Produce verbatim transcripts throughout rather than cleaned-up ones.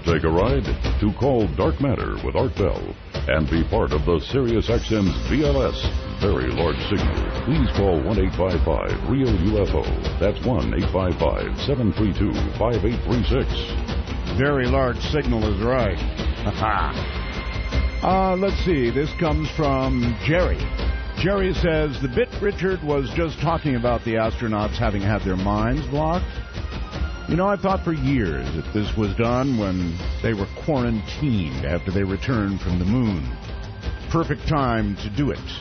take a ride? To call Dark Matter with Art Bell and be part of the SiriusXM's V L S, Very Large Signal, please call one eight five five, REAL U F O. That's one eight five five, seven three two, five eight three six. Very Large Signal is right. uh, let's see. This comes from Jerry. Jerry says, the bit Richard was just talking about the astronauts having had their minds blocked. You know, I thought for years that this was done when they were quarantined after they returned from the moon. Perfect time to do it.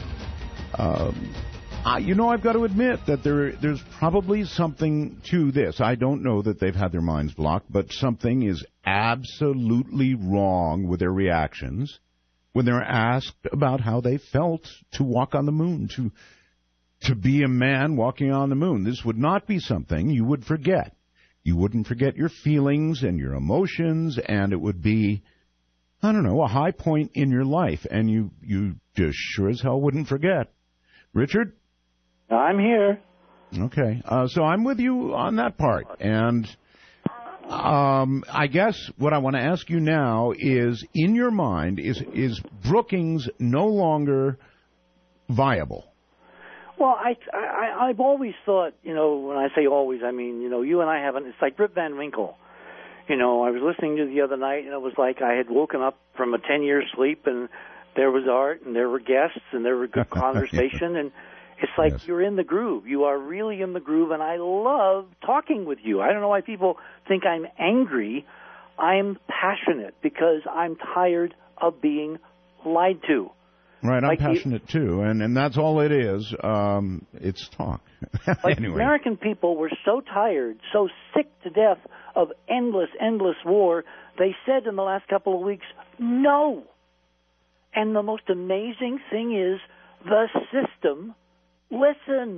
Um, I, you know, I've got to admit that there, there's probably something to this. I don't know that they've had their minds blocked, but something is absolutely wrong with their reactions when they're asked about how they felt to walk on the moon, to to be a man walking on the moon. This would not be something you would forget. You wouldn't forget your feelings and your emotions, and it would be, I don't know, a high point in your life, and you, you just sure as hell wouldn't forget. Richard? I'm here. Okay. Uh, so I'm with you on that part, and um, I guess what I want to ask you now is, in your mind, is is Brookings no longer viable? Well, I, I, I've always thought, you know, when I say always, I mean, you know, you and I haven't, it's like Rip Van Winkle. You know, I was listening to the other night, and it was like I had woken up from a ten-year sleep, and there was art, and there were guests, and there were good conversation, and it's like yes. You're in the groove. You are really in the groove, and I love talking with you. I don't know why people think I'm angry. I'm passionate because I'm tired of being lied to. Right, I'm like passionate you, too, and, and that's all it is. Um, it's talk. Like anyway. American people were so tired, so sick to death of endless, endless war, they said in the last couple of weeks, no. And the most amazing thing is the system listened.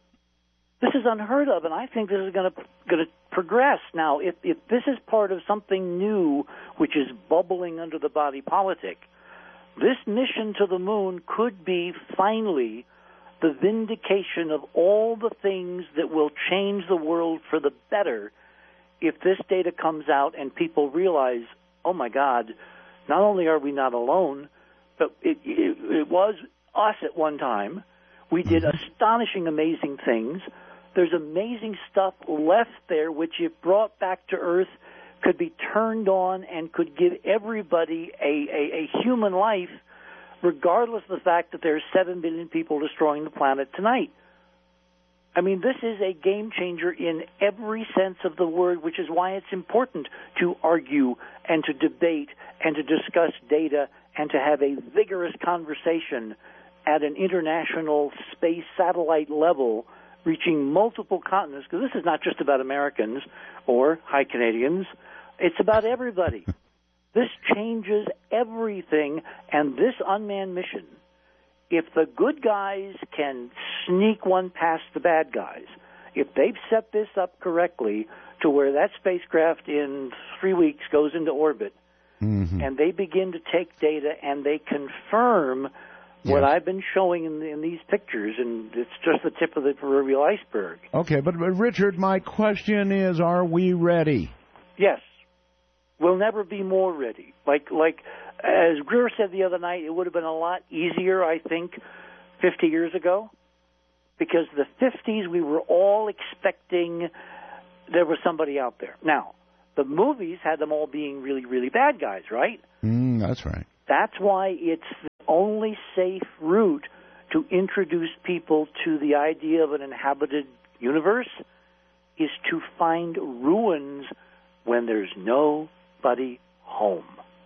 This is unheard of, and I think this is going to going to progress. Now, if, if this is part of something new, which is bubbling under the body politic, this mission to the moon could be finally the vindication of all the things that will change the world for the better if this data comes out and people realize, oh, my God, not only are we not alone, but it, it, it was us at one time. We did astonishing, amazing things. There's amazing stuff left there which, if brought back to Earth, could be turned on and could give everybody a, a, a human life, regardless of the fact that there's seven billion people destroying the planet tonight. I mean, this is a game changer in every sense of the word, which is why it's important to argue and to debate and to discuss data and to have a vigorous conversation at an international space satellite level, reaching multiple continents, because this is not just about Americans or hi Canadians. It's about everybody. This changes everything, and this unmanned mission, if the good guys can sneak one past the bad guys, if they've set this up correctly to where that spacecraft in three weeks goes into orbit, mm-hmm. and they begin to take data and they confirm yes. what I've been showing in, in these pictures, and it's just the tip of the proverbial iceberg. Okay, but, but Richard, my question is, are we ready? Yes. We'll never be more ready. Like, like as Greer said the other night, it would have been a lot easier, I think, fifty years ago, because the fifties we were all expecting there was somebody out there. Now, the movies had them all being really, really bad guys, right? Mm, that's right. That's why it's the only safe route to introduce people to the idea of an inhabited universe is to find ruins when there's no Buddy home,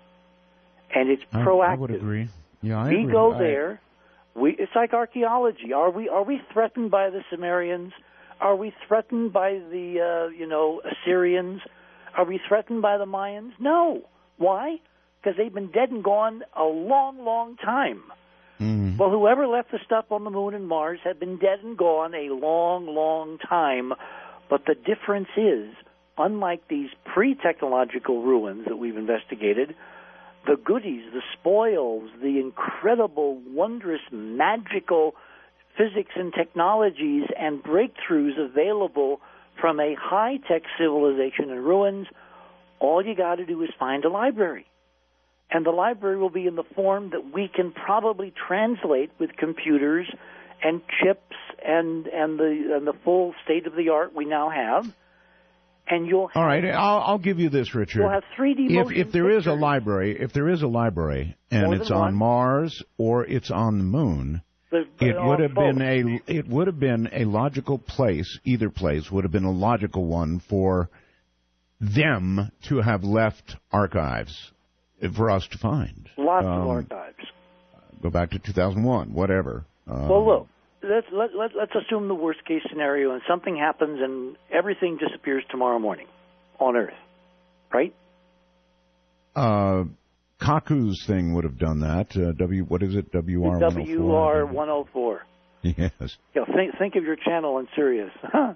and it's proactive. I, I would agree. Yeah, I we agree. go I... there. We it's like archaeology. Are we are we threatened by the Sumerians? Are we threatened by the uh, you know Assyrians? Are we threatened by the Mayans? No. Why? Because they've been dead and gone a long, long time. Mm-hmm. Well, whoever left the stuff on the moon and Mars had been dead and gone a long, long time. But the difference is, unlike these pre-technological ruins that we've investigated, the goodies, the spoils, the incredible, wondrous, magical physics and technologies and breakthroughs available from a high-tech civilization in ruins, All you got to do is find a library. And the library will be in the form that we can probably translate with computers and chips and, and, the, and the full state-of-the-art we now have. And you'll have, all right, I'll, I'll give you this, Richard. You'll have three D if, motion if there pictures. is a library, if there is a library, and More it's than on one. Mars or it's on the moon, There's- it uh, would have both. been a it would have been a logical place. Either place would have been a logical one for them to have left archives for us to find. Lots um, of archives. Go back to two thousand one, whatever. Um, Well, look, let's, let, let, let's assume the worst-case scenario and something happens and everything disappears tomorrow morning on Earth, right? Uh, Kaku's thing would have done that. Uh, W, what is it? W R one oh four. W R one oh four. Yes. Yeah, think, think of your channel on Sirius.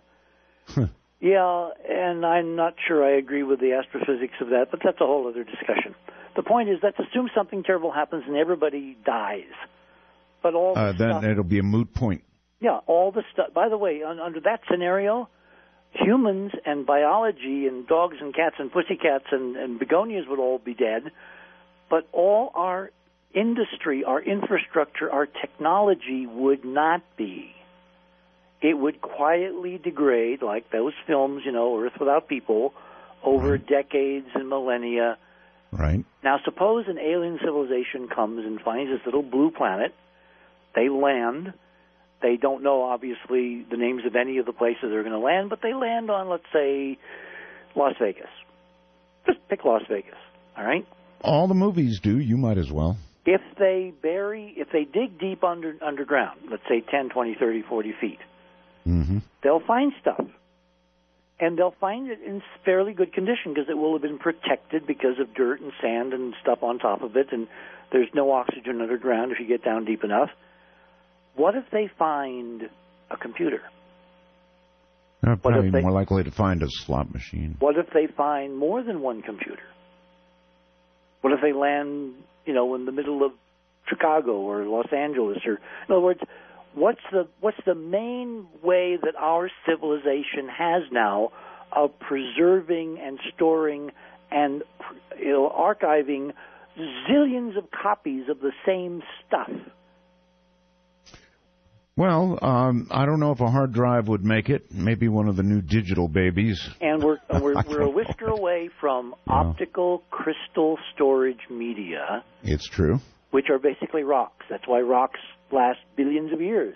Yeah, and I'm not sure I agree with the astrophysics of that, but that's a whole other discussion. The point is, let's assume something terrible happens and everybody dies. But all the Uh, then stuff, it'll be a moot point. yeah, all the stuff. By the way, un, under that scenario, humans and biology and dogs and cats and pussycats and, and begonias would all be dead. But all our industry, our infrastructure, our technology would not be. It would quietly degrade, like those films, you know, Earth Without People, over Right. decades and millennia. Right. Now, suppose an alien civilization comes and finds this little blue planet. They land. They don't know, obviously, the names of any of the places they're going to land, but they land on, let's say, Las Vegas. Just pick Las Vegas, all right? All the movies do. You might as well. If they bury, if they dig deep under underground, let's say ten, twenty, thirty, forty feet, Mm-hmm. they'll find stuff. And they'll find it in fairly good condition because it will have been protected because of dirt and sand and stuff on top of it, and there's no oxygen underground if you get down deep enough. What if they find a computer? They're What probably if they- more likely to find a slot machine. What if they find more than one computer? What if they land, you know, in the middle of Chicago or Los Angeles? Or, in other words, what's the what's the main way that our civilization has now of preserving and storing and, you know, archiving zillions of copies of the same stuff? Well, um, I don't know if a hard drive would make it. Maybe one of the new digital babies. And we're we're, we're a whisker away from optical crystal storage media, It's true. which are basically rocks. That's why rocks last billions of years.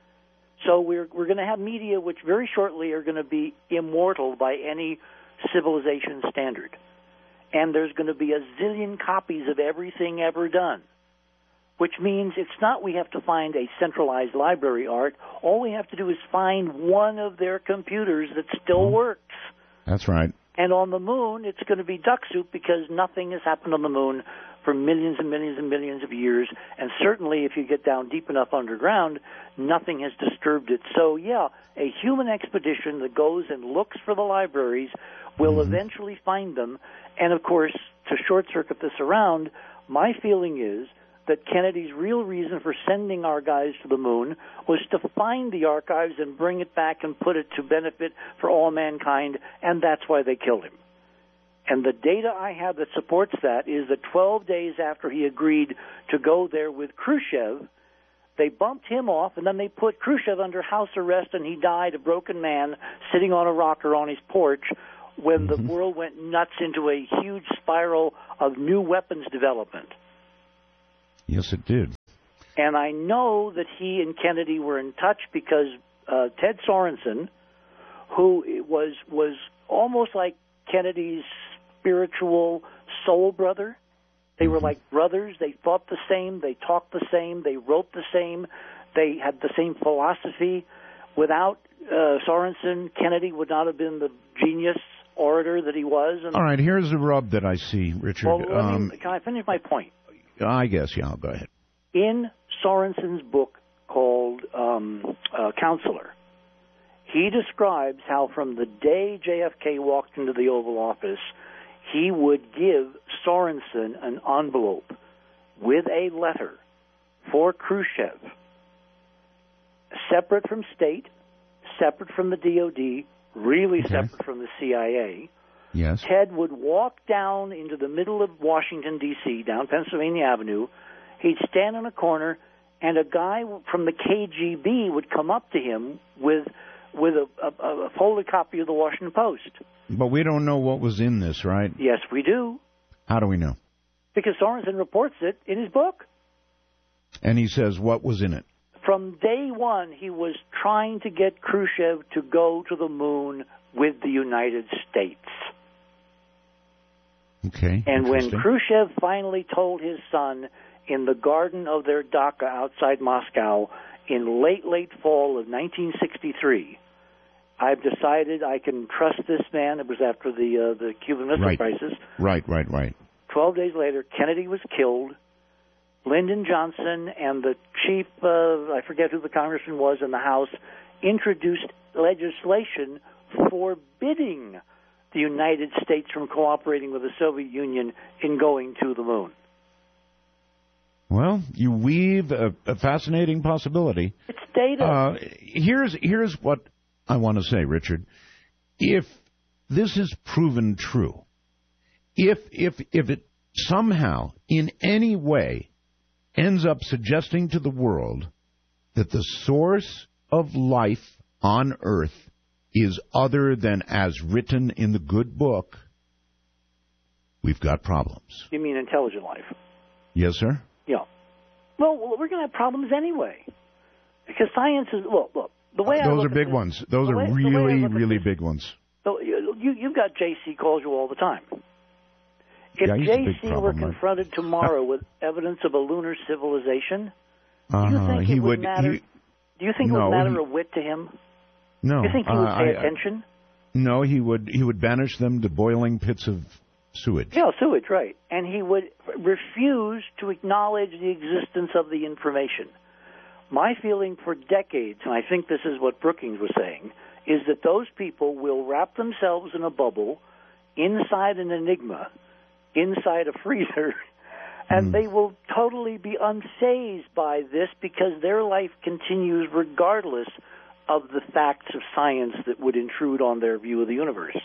So we're we're going to have media which very shortly are going to be immortal by any civilization standard. And there's going to be a zillion copies of everything ever done, which means it's not we have to find a centralized library, Art. All we have to do is find one of their computers that still works. That's right. And on the moon, it's going to be duck soup because nothing has happened on the moon for millions and millions and millions of years. And certainly if you get down deep enough underground, nothing has disturbed it. So, yeah, a human expedition that goes and looks for the libraries will Mm-hmm. eventually find them. And, of course, to short-circuit this around, my feeling is that Kennedy's real reason for sending our guys to the moon was to find the archives and bring it back and put it to benefit for all mankind, and that's why they killed him. And the data I have that supports that is that twelve days after he agreed to go there with Khrushchev, they bumped him off, and then they put Khrushchev under house arrest, and he died a broken man sitting on a rocker on his porch when the world went nuts into a huge spiral of new weapons development. Yes, it did. And I know that he and Kennedy were in touch because uh, Ted Sorensen, who was was almost like Kennedy's spiritual soul brother, they were like brothers. They thought the same. They talked the same. They wrote the same. They had the same philosophy. Without uh, Sorensen, Kennedy would not have been the genius orator that he was. And, All right, here's the rub that I see, Richard. well, let me, um, can I finish my point? I guess, yeah, I'll go ahead. In Sorensen's book called um, uh, Counselor, he describes how from the day J F K walked into the Oval Office, he would give Sorensen an envelope with a letter for Khrushchev, separate from state, separate from the D O D, really Okay. separate from the C I A, Yes. Ted would walk down into the middle of Washington, D C, down Pennsylvania Avenue. He'd stand in a corner, and a guy from the K G B would come up to him with with a, a, a folded copy of the Washington Post. But we don't know what was in this, right? Yes, we do. How do we know? Because Sorensen reports it in his book. And he says what was in it. From day one, he was trying to get Khrushchev to go to the moon with the United States. Okay. And when Khrushchev finally told his son in the garden of their dacha outside Moscow in late, late fall of nineteen sixty-three, I've decided I can trust this man. It was after the uh, the Cuban Missile right. Crisis. Right, right, right. Twelve days later, Kennedy was killed. Lyndon Johnson and the chief, uh, I forget who the congressman was in the House, introduced legislation forbidding the United States from cooperating with the Soviet Union in going to the moon. Well, you weave a, a fascinating possibility. It's data. Uh, here's here's what I want to say, Richard. If this is proven true, if if if it somehow in any way ends up suggesting to the world that the source of life on Earth is other than as written in the good book, we've got problems. You mean intelligent life? Yes, sir? Yeah. Well, we're going to have problems anyway. Because science is, look, look, the way uh, I Those look are big this, ones. Those are way, really, really this, big ones. So you, you, you've got J C calls you all the time. If yeah, J C problem, were right? confronted tomorrow with evidence of a lunar civilization, uh, do you think he it would, would matter? he, do you think no, it would matter he, a whit to him? No. Do you think he would uh, pay I, attention? No, he would he would banish them to boiling pits of sewage. Yeah, sewage, right. And he would refuse to acknowledge the existence of the information. My feeling for decades, and I think this is what Brookings was saying, is that those people will wrap themselves in a bubble inside an enigma, inside a freezer, and mm. they will totally be unfazed by this because their life continues regardless of the facts of science that would intrude on their view of the universe.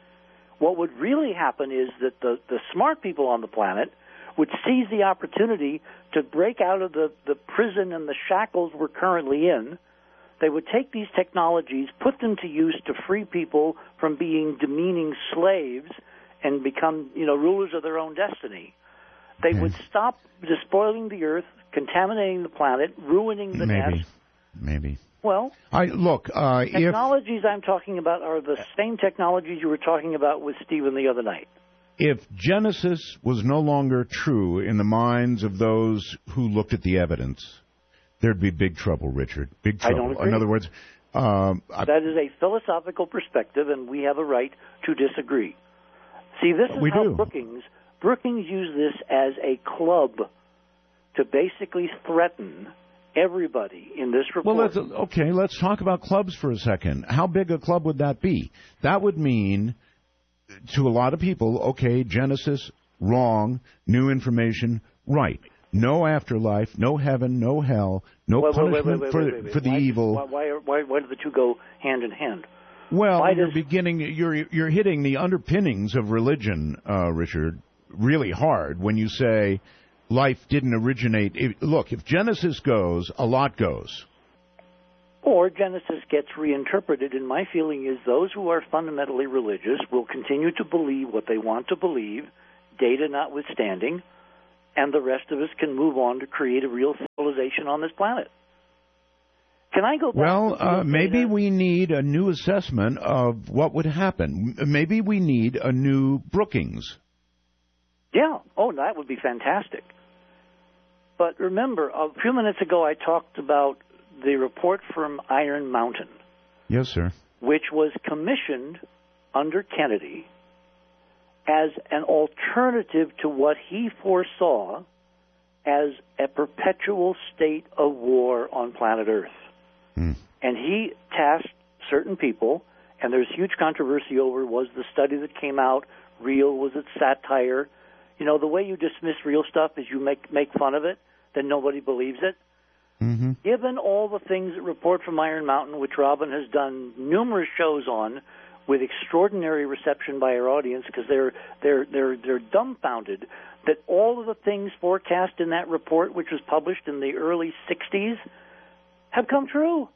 What would really happen is that the, the smart people on the planet would seize the opportunity to break out of the, the prison and the shackles we're currently in. They would take these technologies, put them to use to free people from being demeaning slaves and become, you know, rulers of their own destiny. They yes. would stop despoiling the earth, contaminating the planet, ruining the Maybe. nest. Maybe. Well, I look. Uh, technologies if, I'm talking about are the same technologies you were talking about with Stephen the other night. If Genesis was no longer true in the minds of those who looked at the evidence, there'd be big trouble, Richard. Big trouble. I don't agree. In other words, um, that is a philosophical perspective, and we have a right to disagree. See, this is we how do. Brookings Brookings used this as a club to basically threaten everybody in this report. Well, let's, okay, let's talk about clubs for a second. How big a club would that be? That would mean, to a lot of people, okay, Genesis, wrong, new information, right. No afterlife, no heaven, no hell, no wait, punishment wait, wait, wait, for, wait, wait, wait. for the why, evil. Why, why, why, why do the two go hand in hand? Well, why you're does... beginning, you're, you're hitting the underpinnings of religion, uh, Richard, really hard when you say life didn't originate. If, look, if Genesis goes, a lot goes. Or Genesis gets reinterpreted, and my feeling is those who are fundamentally religious will continue to believe what they want to believe, data notwithstanding, and the rest of us can move on to create a real civilization on this planet. Can I go back? Well, to uh, maybe data? we need a new assessment of what would happen. Maybe we need a new Brookings. Yeah. Oh, that would be fantastic. But remember, a few minutes ago I talked about the report from Iron Mountain. Yes, sir. Which was commissioned under Kennedy as an alternative to what he foresaw as a perpetual state of war on planet Earth. Hmm. And he tasked certain people, and there's huge controversy over, was the study that came out real, was it satire? You know, the way you dismiss real stuff is you make make fun of it, then nobody believes it. Mm-hmm. Given all the things that report from Iron Mountain, which Robin has done numerous shows on, with extraordinary reception by our audience because they're they're they're they're dumbfounded that all of the things forecast in that report, which was published in the early sixties, have come true,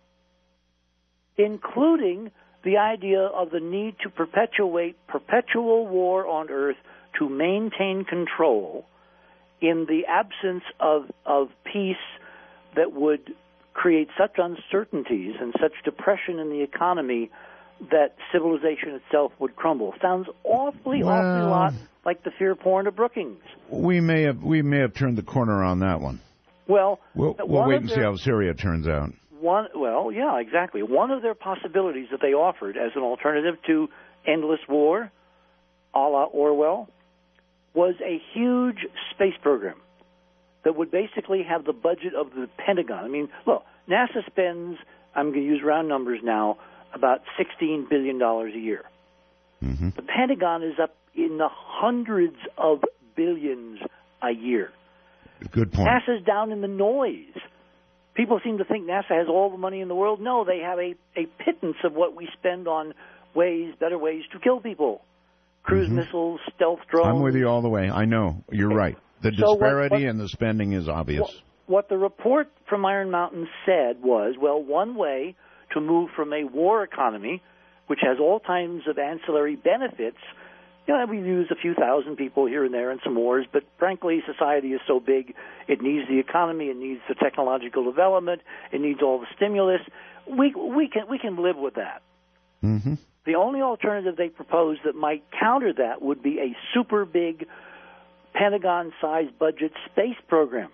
including the idea of the need to perpetuate perpetual war on Earth to maintain control in the absence of of peace that would create such uncertainties and such depression in the economy that civilization itself would crumble. Sounds awfully, well, awfully lot like the fear porn of Brookings. We may have we may have turned the corner on that one. Well, we'll, we'll wait and their, see how Syria turns out. One, well, yeah, exactly. One of their possibilities that they offered as an alternative to endless war, a la Orwell, was a huge space program that would basically have the budget of the Pentagon. I mean, look, NASA spends, I'm going to use round numbers now, about sixteen billion dollars a year. Mm-hmm. The Pentagon is up in the hundreds of billions a year. Good point. NASA's down in the noise. People seem to think NASA has all the money in the world. No, they have a, a pittance of what we spend on ways, better ways to kill people. Cruise mm-hmm. missiles, stealth drones. I'm with you all the way. I know. You're okay. right. The so disparity what, what, in the spending is obvious. What, what the report from Iron Mountain said was, well, one way to move from a war economy, which has all kinds of ancillary benefits, you know, we use a few thousand people here and there in some wars, but frankly, society is so big, it needs the economy, it needs the technological development, it needs all the stimulus. We we can we can live with that. Mm-hmm. The only alternative they propose that might counter that would be a super big Pentagon-sized budget space program.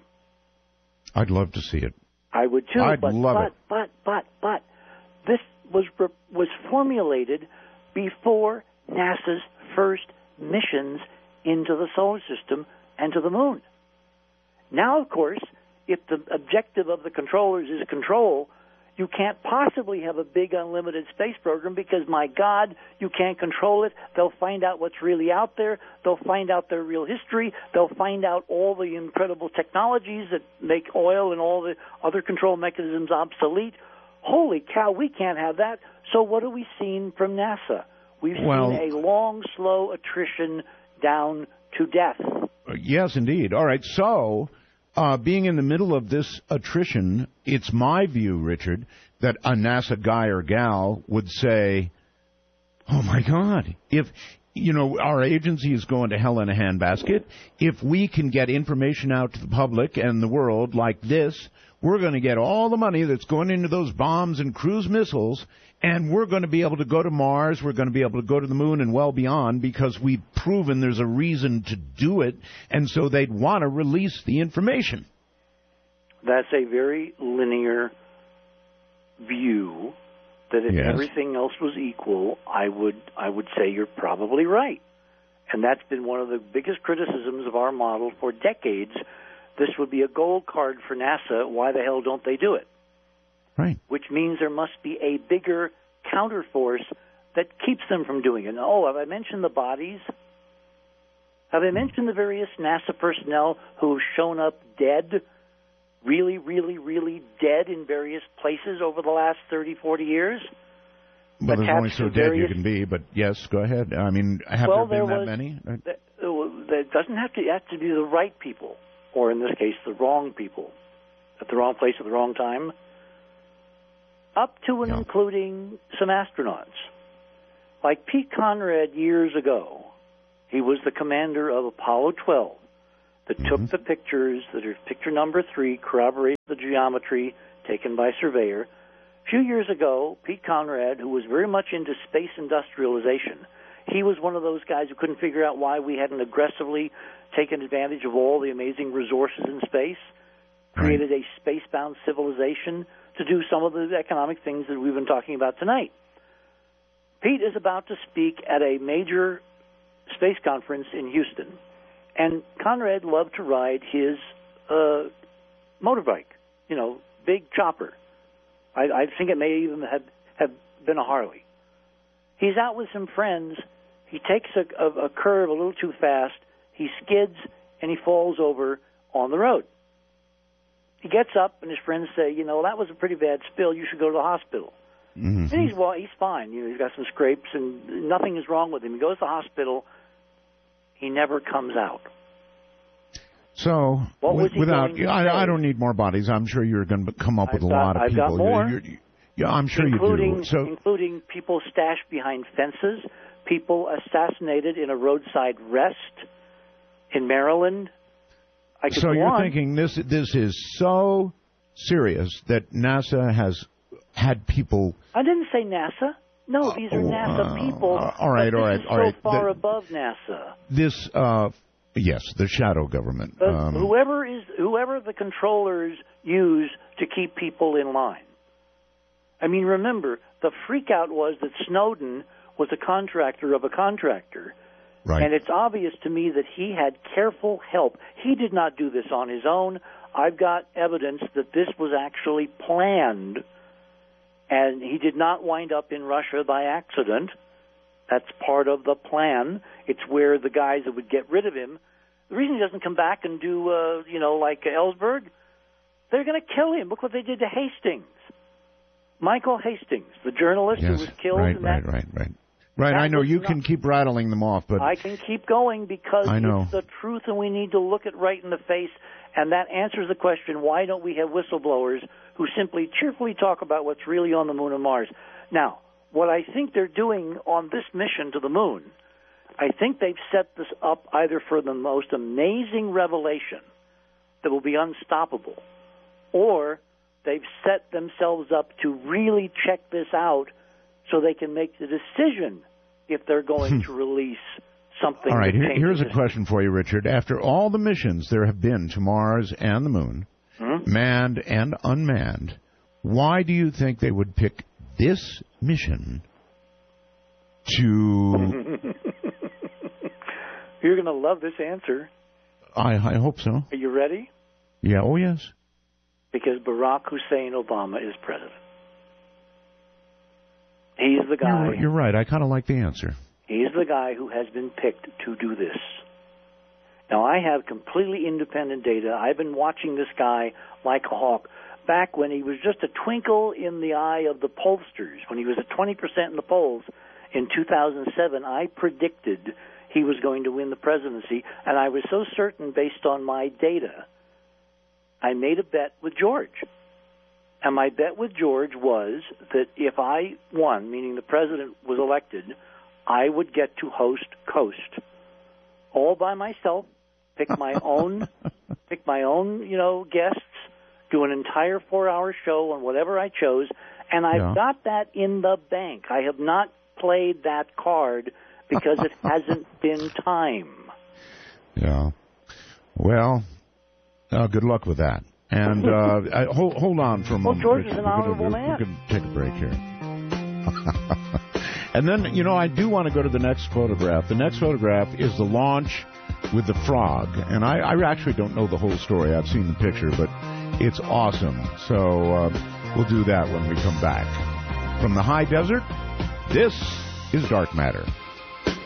I'd love to see it. I would too. I'd but, love but, it. But but but this was was formulated before NASA's first missions into the solar system and to the moon. Now, of course, if the objective of the controllers is control, you can't possibly have a big unlimited space program because, my God, you can't control it. They'll find out what's really out there. They'll find out their real history. They'll find out all the incredible technologies that make oil and all the other control mechanisms obsolete. Holy cow, we can't have that. So what have we seen from NASA? We've well, seen a long, slow attrition down to death. Yes, indeed. All right, so uh, being in the middle of this attrition, it's my view, Richard, that a NASA guy or gal would say, oh, my God, if, you know, our agency is going to hell in a handbasket, if we can get information out to the public and the world like this, we're going to get all the money that's going into those bombs and cruise missiles, and we're going to be able to go to Mars, we're going to be able to go to the moon and well beyond because we've proven there's a reason to do it, and so they'd want to release the information. That's a very linear view that if yes. everything else was equal, I would I would say you're probably right. And that's been one of the biggest criticisms of our model for decades. This would be a gold card for NASA. Why the hell don't they do it? Right. Which means there must be a bigger counterforce that keeps them from doing it. Oh, have I mentioned the bodies? Have I mentioned the various NASA personnel who have shown up dead, really, really, really dead in various places over the last thirty, forty years? Well, there's only so dead various... you can be, but yes, go ahead. I mean, have well, there been there that was, many? There doesn't have to, it has to be the right people, or in this case, the wrong people, at the wrong place at the wrong time. Up to and yeah. including some astronauts. Like Pete Conrad years ago, he was the commander of Apollo twelve that mm-hmm. took the pictures that are picture number three, corroborates the geometry taken by Surveyor. A few years ago, Pete Conrad, who was very much into space industrialization, he was one of those guys who couldn't figure out why we hadn't aggressively taken advantage of all the amazing resources in space, created a space-bound civilization to do some of the economic things that we've been talking about tonight. Pete is about to speak at a major space conference in Houston, and Conrad loved to ride his uh, motorbike, you know, big chopper. I, I think it may even have, have been a Harley. He's out with some friends. He takes a, a, a curve a little too fast. He skids, and he falls over on the road. He gets up, and his friends say, you know, that was a pretty bad spill. You should go to the hospital. Mm-hmm. And he's well, he's fine. You know, he's got some scrapes, and nothing is wrong with him. He goes to the hospital. He never comes out. So, what was he without, going to I, say? I don't need more bodies. I'm sure you're going to come up with I've a got, lot of I've people. Got more. You're, you're, yeah, I'm sure including, you do. So, including people stashed behind fences, people assassinated in a roadside rest in Maryland. I could so go you're on. thinking this this is so serious that NASA has had people. I didn't say NASA. No, these are oh, NASA uh, people. uh, all right, but all this right, is all so right. far The, above NASA. This, uh, yes, the shadow government. But um, whoever is whoever the controllers use to keep people in line. I mean, remember, the freak out was that Snowden was a contractor of a contractor. Right. And it's obvious to me that he had careful help. He did not do this on his own. I've got evidence that this was actually planned, and he did not wind up in Russia by accident. That's part of the plan. It's where the guys that would get rid of him, the reason he doesn't come back and do, uh, you know, like Ellsberg, they're going to kill him. Look what they did to Hastings. Michael Hastings, the journalist yes, who was killed right, in right, that. right, right. Right, That I know was you not, can keep rattling them off, but I can keep going because I know. it's the truth, and we need to look it right in the face. And that answers the question: why don't we have whistleblowers who simply cheerfully talk about what's really on the moon and Mars? Now, what I think they're doing on this mission to the moon, I think they've set this up either for the most amazing revelation that will be unstoppable, or they've set themselves up to really check this out so they can make the decision if they're going to release something. All right, that here, here's a history. question for you, Richard. After all the missions there have been to Mars and the moon, Hmm? manned and unmanned, why do you think they would pick this mission to... You're going to love this answer. I, I hope so. Are you ready? Yeah, oh yes. Because Barack Hussein Obama is president. He's the guy. You're, you're right. I kind of like the answer. He's the guy who has been picked to do this. Now, I have completely independent data. I've been watching this guy like a hawk back when he was just a twinkle in the eye of the pollsters. When he was at twenty percent in the polls in two thousand seven, I predicted he was going to win the presidency, and I was so certain based on my data, I made a bet with George. And my bet with George was that if I won, meaning the president was elected, I would get to host Coast all by myself, pick my own, pick my own, you know, guests, do an entire four-hour show on whatever I chose, and I've Yeah. got that in the bank. I have not played that card because it hasn't been time. Yeah. Well, uh, good luck with that. And uh, I, hold, hold on for a moment. George is Richard. an We're honorable gonna, man. We're going to take a break here. And then, you know, I do want to go to the next photograph. The next photograph is the launch with the frog. And I, I actually don't know the whole story. I've seen the picture, but it's awesome. So uh, we'll do that when we come back. From the high desert, this is Dark Matter.